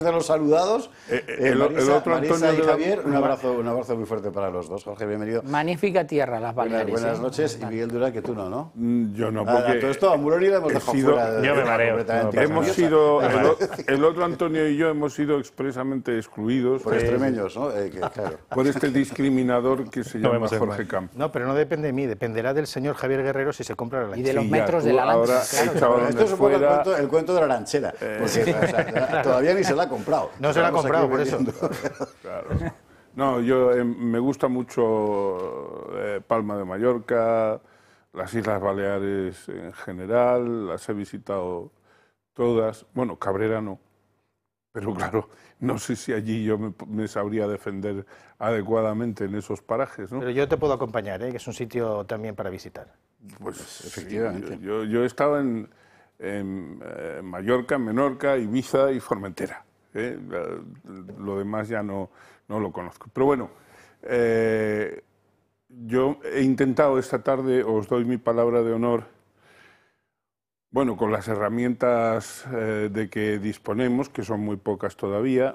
De los saludados, el otro Marisa Antonio y Javier, un abrazo muy fuerte para los dos. Jorge, bienvenido. Magnífica tierra, las Baleares. Buenas noches. Y Miguel Durán, que tú no. Yo no, porque... todo esto a Muloni le hemos dejado fuera. Yo me mareo. Hemos sido, el otro Antonio y yo hemos sido expresamente excluidos por extremeños, ¿no? Claro. Por este discriminador que se llama Jorge Campo. No, pero no depende de mí, dependerá del señor Javier Guerrero si se compra la Y de los Sí, metros ya, de la ahora lancha. Claro. Esto es un poco el cuento de la ranchera, porque todavía ni se la ha comprado. No se la ha comprado, por eso. Claro. No, yo me gusta mucho Palma de Mallorca, las Islas Baleares en general, las he visitado todas. Bueno, Cabrera no, pero claro, no sé si allí yo me sabría defender adecuadamente en esos parajes, ¿no? Pero yo te puedo acompañar, que es un sitio también para visitar. Pues efectivamente. Sí, yo he estado en Mallorca, Menorca, Ibiza y Formentera. Lo demás ya no lo conozco. Pero bueno, yo he intentado esta tarde, os doy mi palabra de honor, bueno, con las herramientas de que disponemos, que son muy pocas todavía,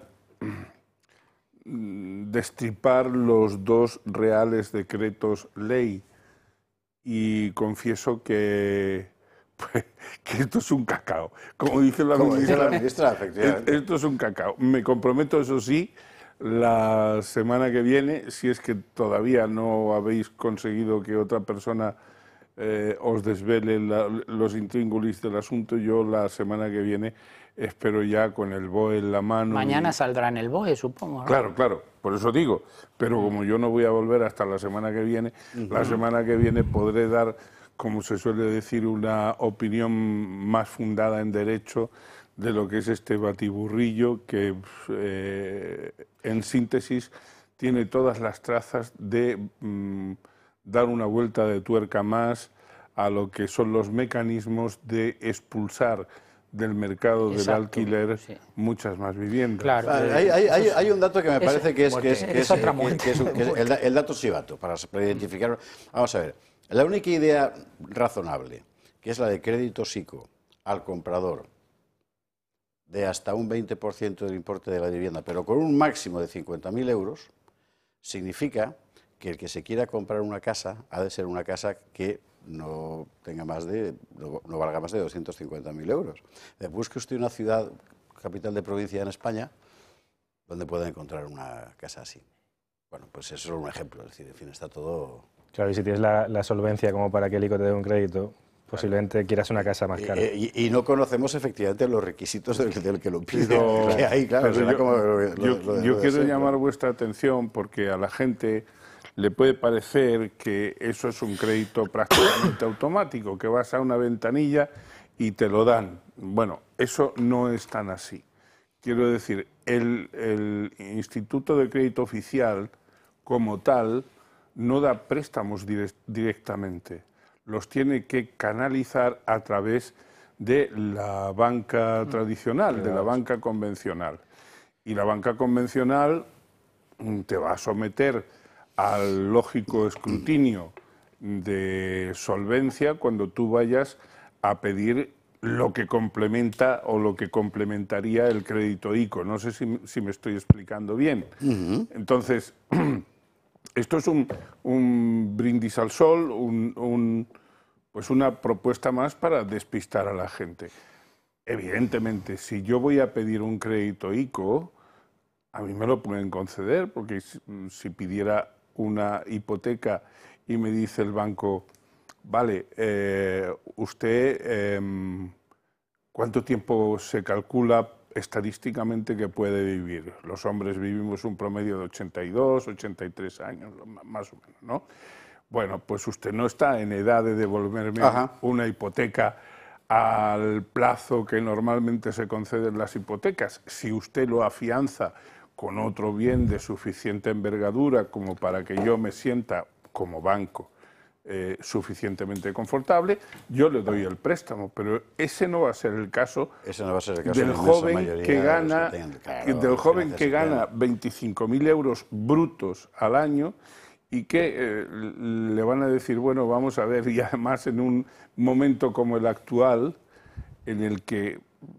destripar los dos reales decretos ley. Y confieso que esto es un cacao. Como dice la ministra, efectivamente. Esto es un cacao. Me comprometo, eso sí, la semana que viene, si es que todavía no habéis conseguido que otra persona os desvele los intríngulis del asunto, yo la semana que viene espero ya con el BOE en la mano. Mañana saldrá en el BOE, supongo, ¿no? Claro, por eso digo. Pero como yo no voy a volver hasta la semana que viene, la semana que viene podré dar, como se suele decir, una opinión más fundada en derecho de lo que es este batiburrillo que, en síntesis, tiene todas las trazas de dar una vuelta de tuerca más a lo que son los mecanismos de expulsar del mercado del alquiler muchas más viviendas. Claro. Hay un dato que me parece que es otra muerte. el dato chivato, para identificarlo. Vamos a ver, la única idea razonable, que es la de crédito SICO al comprador, de hasta un 20% del importe de la vivienda, pero con un máximo de 50.000 euros, significa que el que se quiera comprar una casa ha de ser una casa que no valga más de 250.000 euros. Busque usted una ciudad, capital de provincia en España, donde pueda encontrar una casa así. Bueno, pues eso es solo un ejemplo, es decir, en fin, está todo... Claro, y si tienes la solvencia como para que el ICO te dé un crédito, posiblemente quieras una casa más cara. Y no conocemos efectivamente los requisitos del que lo pide. Yo quiero llamar vuestra atención porque a la gente le puede parecer que eso es un crédito prácticamente automático, que vas a una ventanilla y te lo dan. Bueno, eso no es tan así. Quiero decir, el Instituto de Crédito Oficial, como tal, no da préstamos directamente. Los tiene que canalizar a través de la banca tradicional, de la banca convencional. Y la banca convencional te va a someter al lógico escrutinio de solvencia cuando tú vayas a pedir lo que complementa o lo que complementaría el crédito ICO. No sé si me estoy explicando bien. Entonces, esto es un brindis al sol, pues una propuesta más para despistar a la gente. Evidentemente, si yo voy a pedir un crédito ICO, a mí me lo pueden conceder, porque si pidiera una hipoteca y me dice el banco, vale, usted, ¿cuánto tiempo se calcula estadísticamente que puede vivir? Los hombres vivimos un promedio de 82, 83 años, más o menos, ¿no? Bueno, pues usted no está en edad de devolverme una hipoteca al plazo que normalmente se conceden las hipotecas. Si usted lo afianza con otro bien de suficiente envergadura como para que yo me sienta como banco suficientemente confortable, yo le doy el préstamo, pero ese no va a ser el caso, del joven que gana, que gana 25.000 euros brutos al año y que le van a decir, bueno, vamos a ver, y además en un momento como el actual, en el que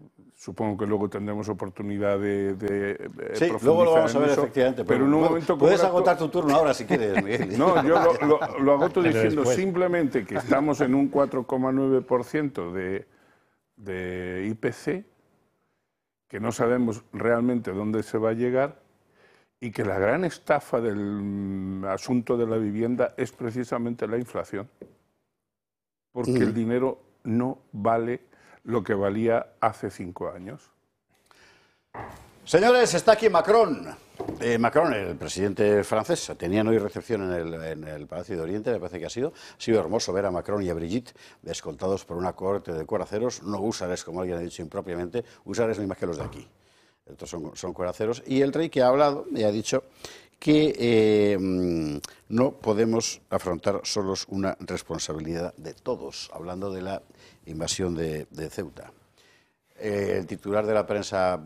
Supongo que luego tendremos oportunidad de sí, profundizar luego lo vamos a en ver eso, efectivamente. pero en un bueno, momento puedes como agotar tu turno ahora si quieres, Miguel. No, yo lo agoto diciendo después. simplemente que estamos en un 4,9% de IPC, que no sabemos realmente dónde se va a llegar y que la gran estafa del asunto de la vivienda es precisamente la inflación, porque el dinero no vale lo que valía hace 5 años. Señores, está aquí Macron. Macron, el presidente francés, tenían hoy recepción en el Palacio de Oriente, me parece que ha sido hermoso ver a Macron y a Brigitte escoltados por una corte de coraceros, no húsares, como alguien ha dicho impropiamente, húsares ni más que los de aquí. Estos son coraceros. Y el rey que ha hablado y ha dicho que no podemos afrontar solos una responsabilidad de todos, hablando de la invasión de Ceuta. El titular de la prensa,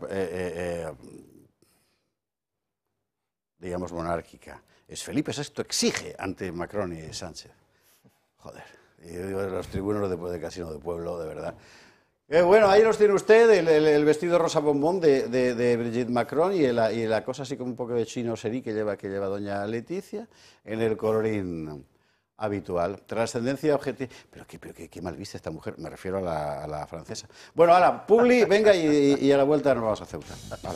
digamos, monárquica, es Felipe VI exige ante Macron y Sánchez. Joder, yo digo de los tribunos de Casino de Pueblo, de verdad. Bueno, ahí los tiene usted, el vestido rosa bombón de Brigitte Macron y la cosa así como un poco de chino serí que lleva doña Leticia en el colorín habitual. Trascendencia objetiva. Pero qué mal viste esta mujer, me refiero a la francesa. Bueno, ahora, Publi, venga y a la vuelta nos vamos a Ceuta. Ahora.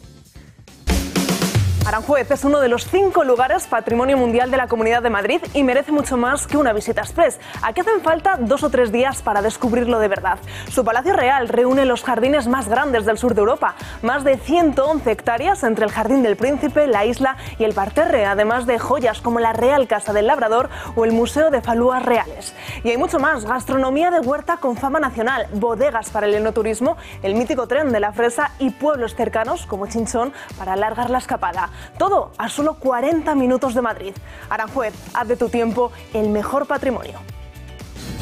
Aranjuez es uno de los 5 lugares Patrimonio Mundial de la Comunidad de Madrid y merece mucho más que una visita express. Aquí hacen falta 2 o 3 días para descubrirlo de verdad. Su Palacio Real reúne los jardines más grandes del sur de Europa, más de 111 hectáreas entre el Jardín del Príncipe, la isla y el parterre, además de joyas como la Real Casa del Labrador o el Museo de Falúas Reales. Y hay mucho más: gastronomía de huerta con fama nacional, bodegas para el enoturismo, el mítico tren de la fresa y pueblos cercanos como Chinchón para alargar la escapada. Todo a solo 40 minutos de Madrid. Aranjuez, haz de tu tiempo el mejor patrimonio.